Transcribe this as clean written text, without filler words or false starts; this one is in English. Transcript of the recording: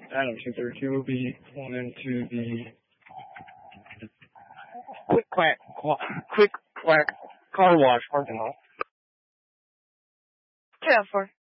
Adam 232 will be pulling into the Quick Quack Car Wash parking lot. 204.